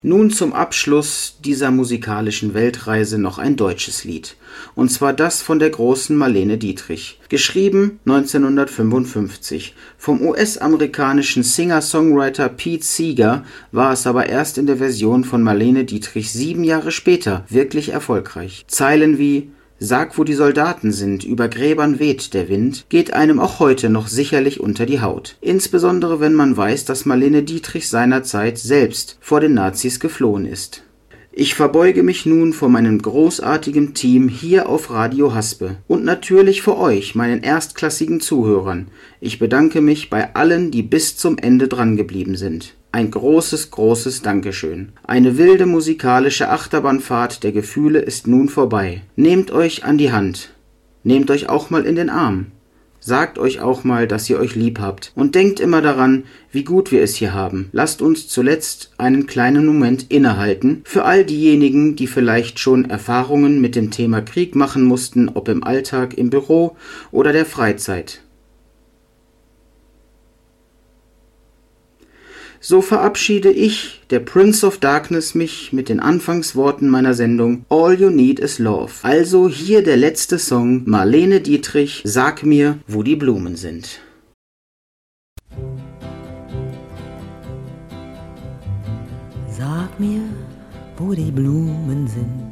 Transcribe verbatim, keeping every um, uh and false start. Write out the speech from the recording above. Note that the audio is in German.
Nun zum Abschluss dieser musikalischen Weltreise noch ein deutsches Lied. Und zwar das von der großen Marlene Dietrich. Geschrieben neunzehnhundertfünfundfünfzig. Vom U S-amerikanischen Singer-Songwriter Pete Seeger war es aber erst in der Version von Marlene Dietrich sieben Jahre später wirklich erfolgreich. Zeilen wie »Sag, wo die Soldaten sind, über Gräbern weht der Wind« geht einem auch heute noch sicherlich unter die Haut. Insbesondere wenn man weiß, dass Marlene Dietrich seinerzeit selbst vor den Nazis geflohen ist. Ich verbeuge mich nun vor meinem großartigen Team hier auf Radio Haspe und natürlich vor euch, meinen erstklassigen Zuhörern. Ich bedanke mich bei allen, die bis zum Ende dran geblieben sind. Ein großes, großes Dankeschön. Eine wilde musikalische Achterbahnfahrt der Gefühle ist nun vorbei. Nehmt euch an die Hand. Nehmt euch auch mal in den Arm. Sagt euch auch mal, dass ihr euch lieb habt. Und denkt immer daran, wie gut wir es hier haben. Lasst uns zuletzt einen kleinen Moment innehalten. Für all diejenigen, die vielleicht schon Erfahrungen mit dem Thema Krieg machen mussten, ob im Alltag, im Büro oder der Freizeit. So verabschiede ich, der Prince of Darkness, mich mit den Anfangsworten meiner Sendung All You Need Is Love. Also hier der letzte Song, Marlene Dietrich, Sag mir, wo die Blumen sind. Sag mir, wo die Blumen sind,